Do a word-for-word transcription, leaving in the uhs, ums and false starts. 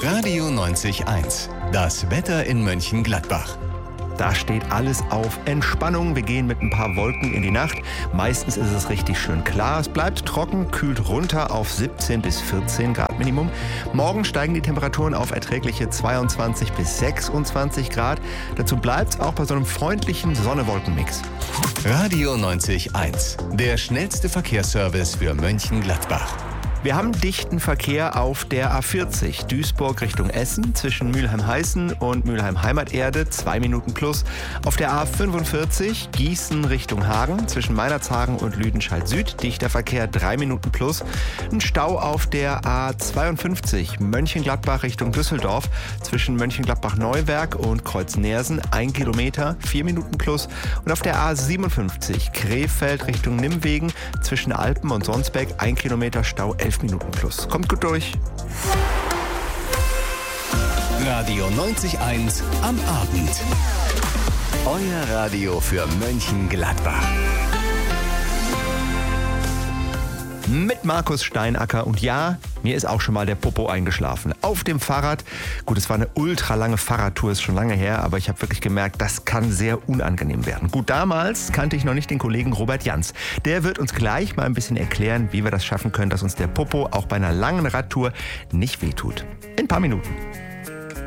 Radio neunzig Komma eins. Das Wetter in Mönchengladbach. Da steht alles auf Entspannung. Wir gehen mit ein paar Wolken in die Nacht. Meistens ist es richtig schön klar. Es bleibt trocken, kühlt runter auf siebzehn bis vierzehn Grad Minimum. Morgen steigen die Temperaturen auf erträgliche zweiundzwanzig bis sechsundzwanzig Grad. Dazu bleibt es auch bei so einem freundlichen Sonne-Wolken-Mix. Radio neunzig Komma eins. Der schnellste Verkehrsservice für Mönchengladbach. Wir haben dichten Verkehr auf der A vierzig, Duisburg Richtung Essen, zwischen Mülheim-Heißen und Mülheim-Heimaterde, zwei Minuten plus. Auf der A fünfundvierzig, Gießen Richtung Hagen, zwischen Meinerzhagen und Lüdenscheid-Süd, dichter Verkehr, drei Minuten plus. Ein Stau auf der A zweiundfünfzig, Mönchengladbach Richtung Düsseldorf, zwischen Mönchengladbach-Neuwerk und Kreuz-Neersen, ein Kilometer, vier Minuten plus. Und auf der A siebenundfünfzig, Krefeld Richtung Nimwegen, zwischen Alpen und Sonsbeck, ein Kilometer Stau, elf Minuten plus. Kommt gut durch. Radio neunzig Komma eins am Abend. Euer Radio für Mönchengladbach. Mit Markus Steinacker. Und ja, mir ist auch schon mal der Popo eingeschlafen. Auf dem Fahrrad. Gut, es war eine ultralange Fahrradtour, ist schon lange her, aber ich habe wirklich gemerkt, das kann sehr unangenehm werden. Gut, damals kannte ich noch nicht den Kollegen Robert Jans. Der wird uns gleich mal ein bisschen erklären, wie wir das schaffen können, dass uns der Popo auch bei einer langen Radtour nicht wehtut. In ein paar Minuten.